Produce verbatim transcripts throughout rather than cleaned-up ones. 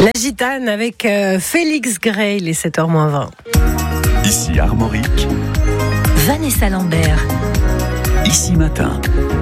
La Gitane avec euh, Félix Gray, les sept heures moins vingt. Ici Armorique, Vanessa Lambert. Ici Matin.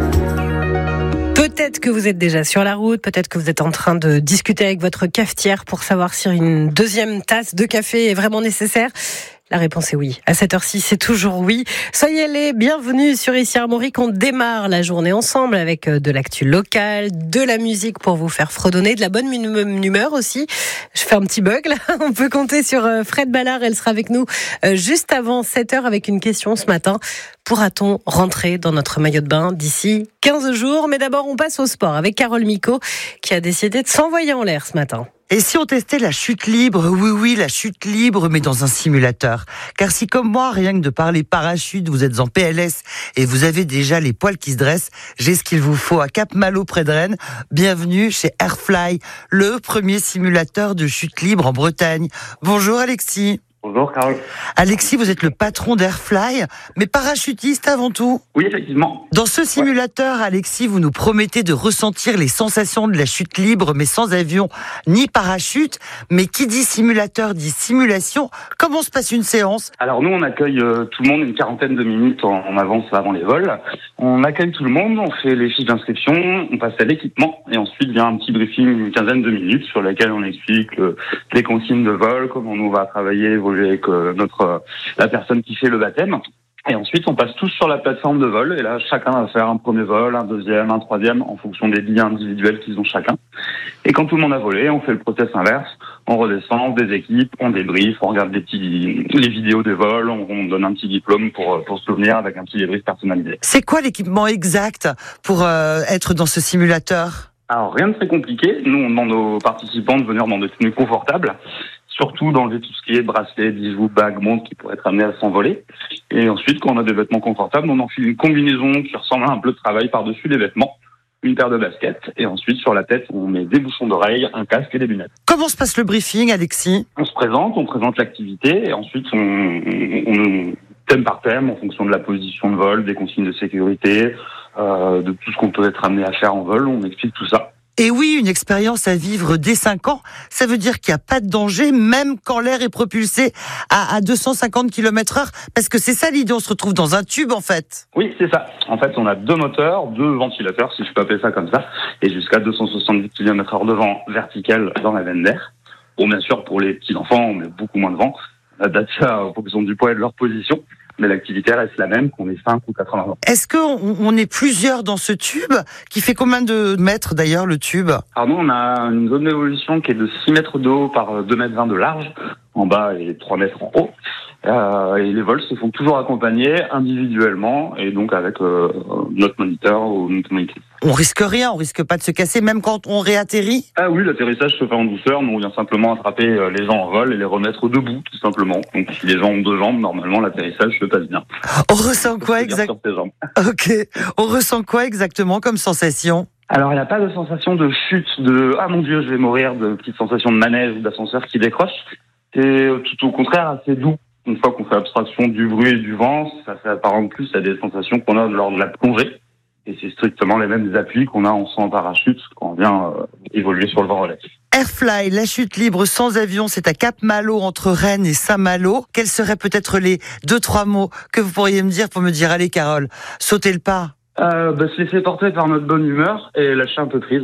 Peut-être que vous êtes déjà sur la route, peut-être que vous êtes en train de discuter avec votre cafetière pour savoir si une deuxième tasse de café est vraiment nécessaire. La réponse est oui. À cette heure-ci, c'est toujours oui. Soyez les bienvenus sur Ici Armorique. On démarre la journée ensemble avec de l'actu locale, de la musique pour vous faire fredonner, de la bonne humeur aussi. Je fais un petit bug là. On peut compter sur Fred Ballard. Elle sera avec nous juste avant sept heures avec une question ce matin. Pourra-t-on rentrer dans notre maillot de bain d'ici quinze jours? Mais d'abord, on passe au sport avec Carole Micot qui a décidé de s'envoyer en l'air ce matin. Et si on testait la chute libre? Oui, oui, la chute libre, mais dans un simulateur. Car si, comme moi, rien que de parler parachute, vous êtes en P L S et vous avez déjà les poils qui se dressent, j'ai ce qu'il vous faut à Cap-Malo, près de Rennes. Bienvenue chez Airfly, le premier simulateur de chute libre en Bretagne. Bonjour Alexis. Bonjour Carole. Alexis, vous êtes le patron d'Airfly, mais parachutiste avant tout. Oui, effectivement. Dans ce simulateur, ouais. Alexis, vous nous promettez de ressentir les sensations de la chute libre, mais sans avion ni parachute. Mais qui dit simulateur dit simulation. Comment se passe une séance? Alors nous, on accueille euh, tout le monde une quarantaine de minutes en, en avance avant les vols. On accueille tout le monde, on fait les fiches d'inscription, on passe à l'équipement, et ensuite vient un petit briefing d'une quinzaine de minutes sur laquelle on explique euh, les consignes de vol, comment on va travailler, avec notre la personne qui fait le baptême. Et ensuite, on passe tous sur la plateforme de vol. Et là, chacun va faire un premier vol, un deuxième, un troisième, en fonction des liens individuels qu'ils ont chacun. Et quand tout le monde a volé, on fait le process inverse. On redescend des équipes, on débriefe, on regarde les petits, les vidéos des vols, on, on donne un petit diplôme pour, pour se souvenir avec un petit débrief personnalisé. C'est quoi l'équipement exact pour euh, être dans ce simulateur? Alors, rien de très compliqué. Nous, on demande aux participants de venir dans des tenues confortables. Surtout d'enlever tout ce qui est bracelet, bijoux, bagues, montres qui pourraient être amenés à s'envoler. Et ensuite, quand on a des vêtements confortables, on enfile une combinaison qui ressemble à un bleu de travail par-dessus les vêtements, une paire de baskets, et ensuite sur la tête, on met des bouchons d'oreilles, un casque et des lunettes. Comment se passe le briefing, Alexis? On se présente, on présente l'activité, et ensuite on, on, on thème par thème, en fonction de la position de vol, des consignes de sécurité, euh, de tout ce qu'on peut être amené à faire en vol, on explique tout ça. Et oui, une expérience à vivre dès cinq ans, ça veut dire qu'il n'y a pas de danger, même quand l'air est propulsé à, à deux cent cinquante kilomètres heure, parce que c'est ça l'idée, on se retrouve dans un tube en fait. Oui, c'est ça. En fait, on a deux moteurs, deux ventilateurs, si je peux appeler ça comme ça, et jusqu'à deux cent soixante-dix kilomètres heure de vent vertical dans la veine d'air. Bon, bien sûr, pour les petits-enfants, on met beaucoup moins de vent, on adapte ça en fonction du poids et de leur position. Mais l'activité reste la même, qu'on ait cinq ou quatre-vingts ans. Est-ce qu'on on est plusieurs dans ce tube, qui fait combien de mètres d'ailleurs le tube? Alors nous, on a une zone d'évolution qui est de six mètres de haut par deux mètres vingt de large, en bas et trois mètres en haut. Euh, et les vols se font toujours accompagnés individuellement et donc avec euh, notre moniteur ou notre monitrice. On risque rien, on risque pas de se casser même quand on réatterrit? Ah oui, l'atterrissage se fait en douceur, nous on vient simplement attraper les gens en vol et les remettre debout tout simplement. Donc si les gens ont deux jambes, normalement l'atterrissage se passe bien. On ressent quoi exactement? Ok, on ressent quoi exactement comme sensation? Alors il n'y a pas de sensation de chute, de ah mon Dieu je vais mourir, de petite sensation de manège ou d'ascenseur qui décroche. C'est tout au contraire assez doux. Une fois qu'on fait abstraction du bruit et du vent, ça fait apparemment plus à des sensations qu'on a lors de la plongée. Et c'est strictement les mêmes appuis qu'on a en sans parachute quand on vient euh, évoluer sur le vent relais. Airfly, la chute libre sans avion, c'est à Cap-Malo, entre Rennes et Saint-Malo. Quels seraient peut-être les deux, trois mots que vous pourriez me dire pour me dire, allez Carole, sautez le pas? euh, bah, Se laisser porter par notre bonne humeur et lâcher un peu prise.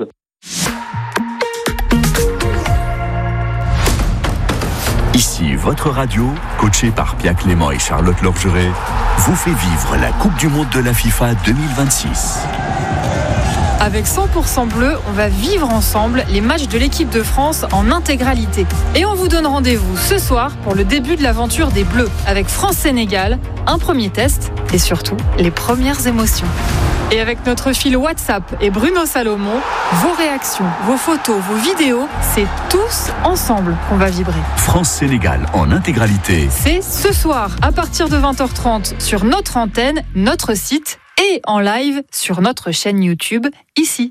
Ici votre radio, coachée par Pia Clément et Charlotte Lorgeret, vous fait vivre la Coupe du Monde de la FIFA deux mille vingt-six. Avec cent pour cent bleu, on va vivre ensemble les matchs de l'équipe de France en intégralité. Et on vous donne rendez-vous ce soir pour le début de l'aventure des Bleus, avec France-Sénégal, un premier test et surtout les premières émotions. Et avec notre fil WhatsApp et Bruno Salomon, vos réactions, vos photos, vos vidéos, c'est tous ensemble qu'on va vibrer. France-Sénégal en intégralité. C'est ce soir à partir de vingt heures trente sur notre antenne, notre site et en live sur notre chaîne YouTube, ici.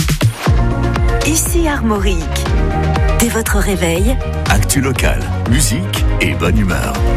Ici Armorique. Dès votre réveil, actu local, musique et bonne humeur.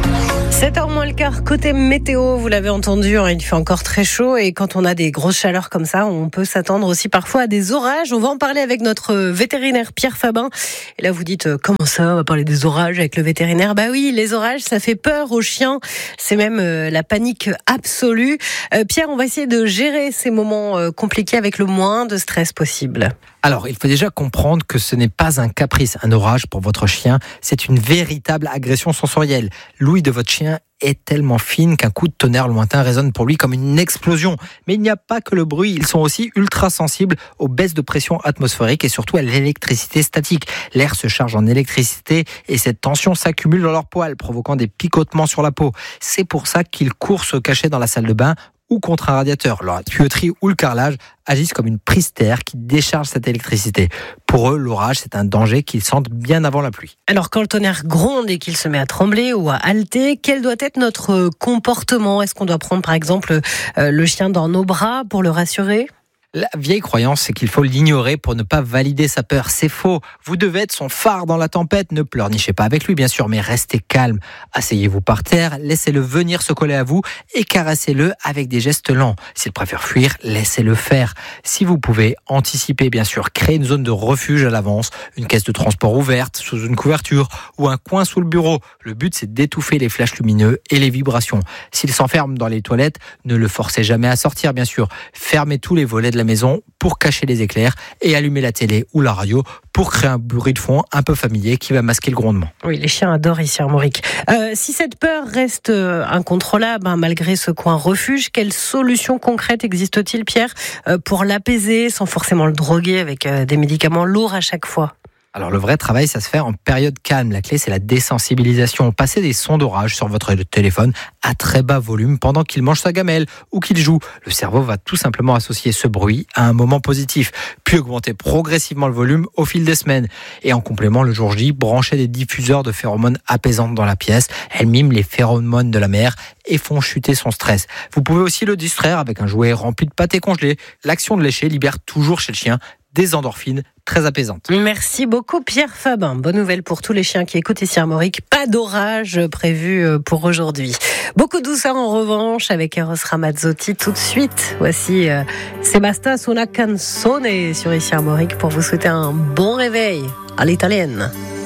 sept heures moins le quart, côté météo, vous l'avez entendu, hein, il fait encore très chaud et quand on a des grosses chaleurs comme ça, on peut s'attendre aussi parfois à des orages. On va en parler avec notre vétérinaire Pierre Fabin. Et là vous dites, euh, comment ça, on va parler des orages avec le vétérinaire? Bah oui, les orages, ça fait peur aux chiens, c'est même euh, la panique absolue. Euh, Pierre, on va essayer de gérer ces moments euh, compliqués avec le moins de stress possible. Alors, il faut déjà comprendre que ce n'est pas un caprice, un orage pour votre chien, c'est une véritable agression sensorielle. L'ouïe de votre chien est tellement fine qu'un coup de tonnerre lointain résonne pour lui comme une explosion. Mais il n'y a pas que le bruit, ils sont aussi ultra sensibles aux baisses de pression atmosphérique et surtout à l'électricité statique. L'air se charge en électricité et cette tension s'accumule dans leurs poils, provoquant des picotements sur la peau. C'est pour ça qu'ils courent se cacher dans la salle de bain ou contre un radiateur. La tuyauterie ou le carrelage agissent comme une prise terre qui décharge cette électricité. Pour eux, l'orage, c'est un danger qu'ils sentent bien avant la pluie. Alors, quand le tonnerre gronde et qu'il se met à trembler ou à halter, quel doit être notre comportement? Est-ce qu'on doit prendre, par exemple, euh, le chien dans nos bras pour le rassurer? La vieille croyance, c'est qu'il faut l'ignorer pour ne pas valider sa peur. C'est faux. Vous devez être son phare dans la tempête. Ne pleurnichez pas avec lui, bien sûr, mais restez calme. Asseyez-vous par terre, laissez-le venir se coller à vous et caressez-le avec des gestes lents. S'il préfère fuir, laissez-le faire. Si vous pouvez, anticipez, bien sûr. Créez une zone de refuge à l'avance, une caisse de transport ouverte, sous une couverture ou un coin sous le bureau. Le but, c'est d'étouffer les flashs lumineux et les vibrations. S'il s'enferme dans les toilettes, ne le forcez jamais à sortir, bien sûr. Fermez tous les volets de la maison pour cacher les éclairs et allumer la télé ou la radio pour créer un bruit de fond un peu familier qui va masquer le grondement. Oui, les chiens adorent ici Armorique. Euh, si cette peur reste incontrôlable, hein, malgré ce coin refuge, quelle solution concrète existe-t-il, Pierre, euh, pour l'apaiser sans forcément le droguer avec euh, des médicaments lourds à chaque fois? Alors le vrai travail, ça se fait en période calme. La clé, c'est la désensibilisation. Passez des sons d'orage sur votre téléphone à très bas volume pendant qu'il mange sa gamelle ou qu'il joue. Le cerveau va tout simplement associer ce bruit à un moment positif, puis augmenter progressivement le volume au fil des semaines. Et en complément, le jour J, branchez des diffuseurs de phéromones apaisantes dans la pièce. Elles miment les phéromones de la mère et font chuter son stress. Vous pouvez aussi le distraire avec un jouet rempli de pâté congelé. L'action de lécher libère toujours chez le chien des endorphines très apaisantes. Merci beaucoup Pierre Fabin. Bonne nouvelle pour tous les chiens qui écoutent ici Armorique. Pas d'orage prévu pour aujourd'hui. Beaucoup de douceur en revanche avec Eros Ramazzotti tout de suite. Voici euh, Sebasta Una Canzone sur ici Armorique pour vous souhaiter un bon réveil à l'italienne.